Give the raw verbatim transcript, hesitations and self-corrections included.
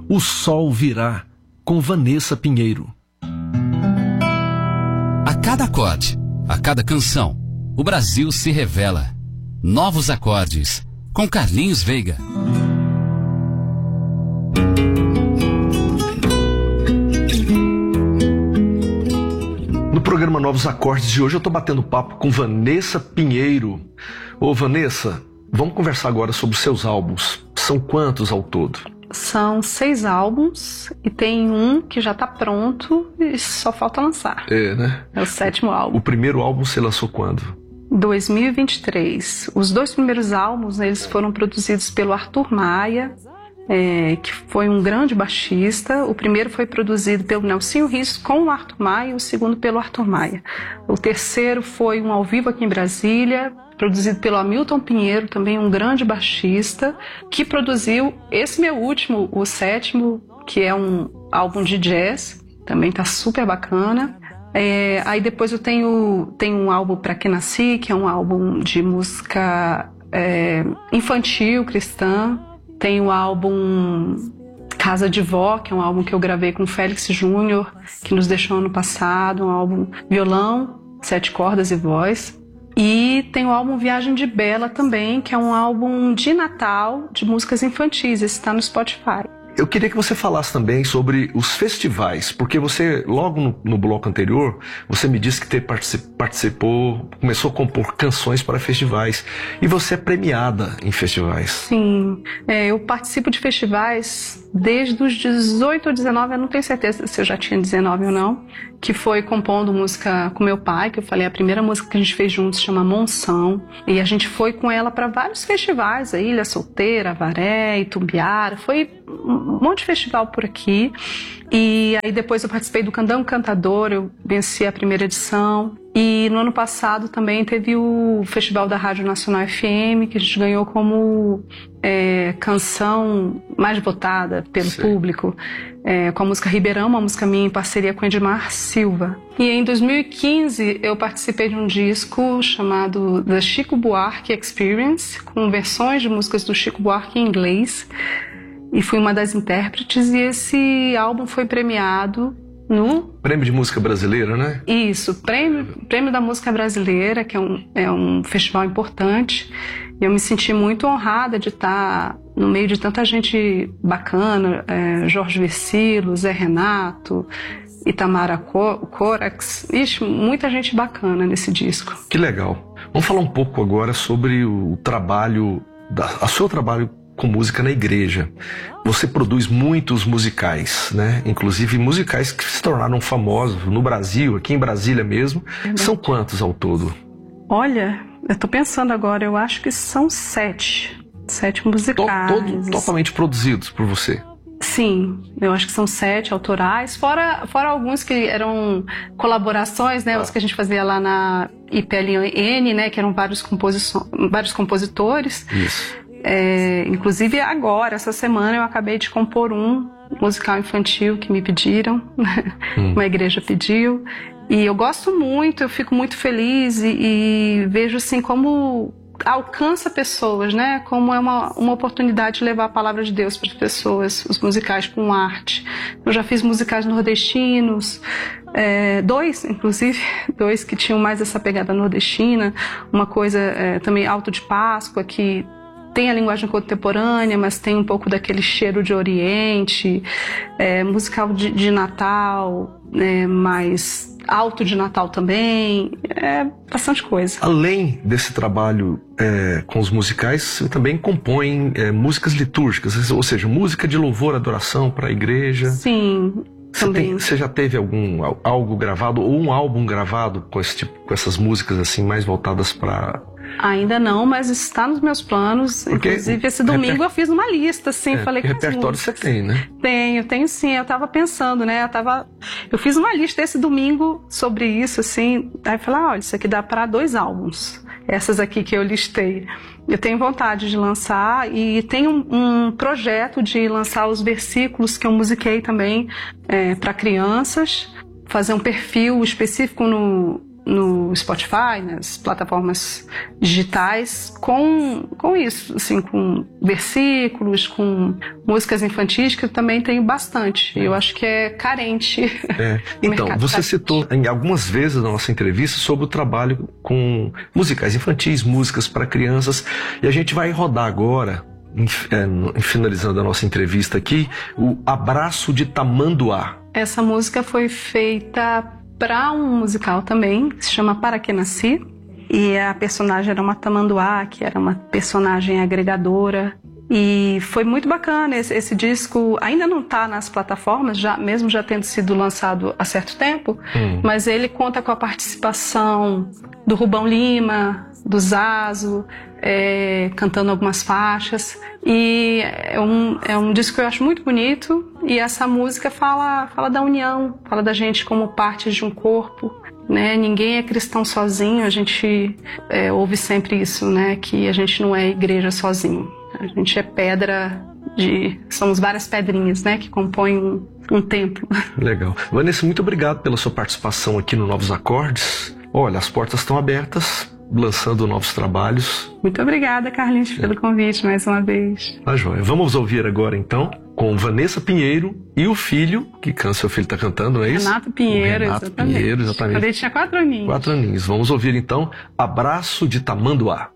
O Sol Virá, com Vanessa Pinheiro. A cada acorde, a cada canção, o Brasil se revela. Novos acordes, com Carlinhos Veiga. No programa Novos Acordes de hoje eu estou batendo papo com Vanessa Pinheiro. Ô Vanessa, vamos conversar agora sobre os seus álbuns. São quantos ao todo? São seis álbuns e tem um que já está pronto e só falta lançar. É, né? É o sétimo álbum. O primeiro álbum você lançou quando? dois mil e vinte e três. Os dois primeiros álbuns, né, eles foram produzidos pelo Arthur Maia, é, que foi um grande baixista. O primeiro foi produzido pelo Nelsinho Rios com o Arthur Maia, e o segundo pelo Arthur Maia. O terceiro foi um ao vivo aqui em Brasília, produzido pelo Hamilton Pinheiro, também um grande baixista, que produziu esse meu último, o sétimo, que é um álbum de jazz, também tá super bacana. É, aí depois eu tenho, tenho um álbum Pra Que Nasci, que é um álbum de música é, infantil, cristã. Tem o álbum Casa de Vó, que é um álbum que eu gravei com o Félix Júnior, que nos deixou ano passado, um álbum violão, sete cordas e voz. E tem o álbum Viagem de Bela também, que é um álbum de Natal de músicas infantis. Esse está no Spotify. Eu queria que você falasse também sobre os festivais, porque você, logo no, no bloco anterior, você me disse que ter particip, participou, começou a compor canções para festivais, e você é premiada em festivais. Sim, é, eu participo de festivais desde os dezoito ou dezenove, eu não tenho certeza se eu já tinha dezenove ou não, que foi compondo música com meu pai, que eu falei, a primeira música que a gente fez juntos chama Monção, e a gente foi com ela para vários festivais, a Ilha Solteira, Avaré, Itumbiara, foi um monte de festival por aqui. E aí depois eu participei do Candango Cantador, eu venci a primeira edição. E no ano passado também teve o Festival da Rádio Nacional F M, que a gente ganhou como é, canção mais votada pelo Sim. público, é, com a música Ribeirão, uma música minha em parceria com Edmar Silva. E em dois mil e quinze eu participei de um disco chamado The Chico Buarque Experience, com versões de músicas do Chico Buarque em inglês. E fui uma das intérpretes, e esse álbum foi premiado no... Prêmio de Música Brasileira, né? Isso, Prêmio, Prêmio da Música Brasileira, que é um, é um festival importante. Eu me senti muito honrada de estar no meio de tanta gente bacana, é, Jorge Versilo, Zé Renato, Itamara Corax, ixi, muita gente bacana nesse disco. Que legal. Vamos falar um pouco agora sobre o trabalho, da, o seu trabalho com música na igreja. Você produz muitos musicais, né? Inclusive musicais que se tornaram famosos no Brasil, aqui em Brasília mesmo. É. São quantos ao todo? Olha, eu tô pensando agora, eu acho que são sete. Sete musicais. To, todo, totalmente produzidos por você? Sim, eu acho que são sete autorais, fora, fora alguns que eram colaborações, né? Ah. Os que a gente fazia lá na I P L N, né? Que eram vários, composições, vários compositores. Isso. É, inclusive agora, essa semana, eu acabei de compor um musical infantil que me pediram, hum. uma igreja pediu, e eu gosto muito, eu fico muito feliz e, e vejo assim como alcança pessoas, né? Como é uma, uma oportunidade de levar a palavra de Deus para as pessoas, os musicais com arte. Eu já fiz musicais nordestinos, é, dois, inclusive, dois que tinham mais essa pegada nordestina, uma coisa é, também Alto de Páscoa, que tem a linguagem contemporânea, mas tem um pouco daquele cheiro de Oriente, é, musical de, de Natal, é, mais alto de Natal também, é bastante coisa. Além desse trabalho é, com os musicais, você também compõe é, músicas litúrgicas, ou seja, música de louvor, adoração para a igreja. Sim. Você, tem, você já teve algum algo gravado ou um álbum gravado com esse tipo, com essas músicas assim mais voltadas para... Ainda não, mas está nos meus planos. Porque inclusive esse domingo reper... eu fiz uma lista, assim, é, falei com repertório você tem, né? Tenho, tenho sim. Eu estava pensando, né? Eu, tava... eu fiz uma lista esse domingo sobre isso, assim. Aí eu falei, ah, olha, isso aqui dá para dois álbuns. Essas aqui que eu listei. Eu tenho vontade de lançar e tenho um, um projeto de lançar os versículos que eu musiquei também é, para crianças, fazer um perfil específico no no Spotify, nas plataformas digitais, com, com isso, assim, com versículos, com músicas infantis, que eu também tenho bastante. Eu acho que é carente. É. Então, você citou em algumas vezes na nossa entrevista sobre o trabalho com musicais infantis, músicas para crianças, e a gente vai rodar agora, em, é, finalizando a nossa entrevista aqui, o Abraço de Tamanduá. Essa música foi feita para um musical também, que se chama Para Que Nasci, e a personagem era uma tamanduá, que era uma personagem agregadora, e foi muito bacana. Esse, esse disco ainda não está nas plataformas, já, mesmo já tendo sido lançado há certo tempo, hum. mas ele conta com a participação do Rubão Lima, do Zazo, é, cantando algumas faixas, e é um, é um disco que eu acho muito bonito, e essa música fala, fala da união, fala da gente como parte de um corpo, né? Ninguém é cristão sozinho, a gente é, ouve sempre isso, né? Que a gente não é igreja sozinho, a gente é pedra de... somos várias pedrinhas, né? Que compõem um, um templo. Legal. Vanessa, muito obrigado pela sua participação aqui no Novos Acordes. Olha, as portas estão abertas, lançando novos trabalhos. Muito obrigada, Carlinhos, pelo é. convite mais uma vez. Tá joia. Vamos ouvir agora, então, com Vanessa Pinheiro e o filho, que can... seu filho está cantando, não é isso? Renato Pinheiro, Renato exatamente. Pinheiro, exatamente. Quando ele tinha quatro aninhos. Quatro aninhos. Vamos ouvir, então, Abraço de Tamanduá.